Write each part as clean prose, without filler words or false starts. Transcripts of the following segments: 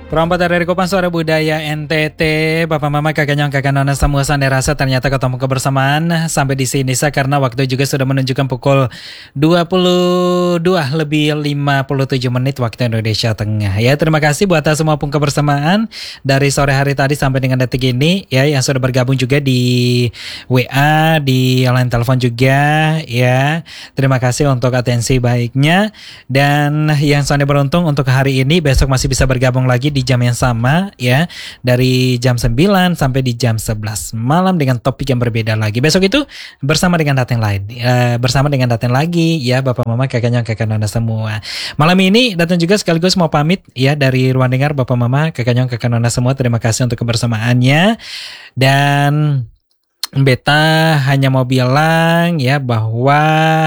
Perompat dari Kupang Suara Budaya NTT, Bapak Mama kakak nyong kakak nona semua sandi rasa ternyata ketemu kebersamaan sampai di sini karena waktu juga sudah menunjukkan pukul 22 lebih 57 menit waktu Indonesia Tengah. Ya, terima kasih buat semua pun kebersamaan dari sore hari tadi sampai dengan detik ini ya, yang sudah bergabung juga di WA, di line telepon juga ya. Terima kasih untuk atensi baiknya, dan yang sangat beruntung untuk hari ini, besok masih bisa bergabung lagi di jam yang sama ya, dari jam 9 sampai di jam 11 malam dengan topik yang berbeda lagi. Besok itu bersama dengan Daten lain, bersama dengan Daten lagi ya, Bapak Mama kakaknya kakak nona semua. Malam ini Daten juga sekaligus mau pamit ya dari ruang dengar Bapak Mama kakaknya kakak nona semua. Terima kasih untuk kebersamaannya, dan Beta hanya mau bilang ya bahwa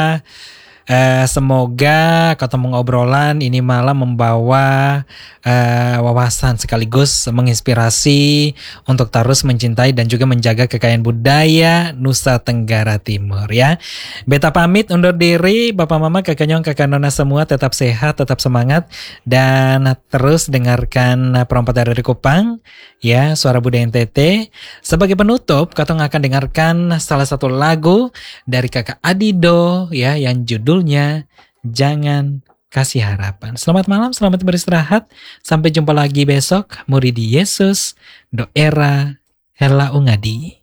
semoga ketemu ngobrolan ini malam membawa wawasan sekaligus menginspirasi untuk terus mencintai dan juga menjaga kekayaan budaya Nusa Tenggara Timur ya. Beta pamit undur diri, Bapak Mama kakak nyong kakak nona semua tetap sehat, tetap semangat, dan terus dengarkan Perompat dari Kupang ya, Suara Budaya NTT. Sebagai penutup, katong akan dengarkan salah satu lagu dari Kakak Adido ya, yang judulnya Jangan Kasih Harapan. Selamat malam, selamat beristirahat. Sampai jumpa lagi besok. Murid Yesus, Doera Hela Ungadi.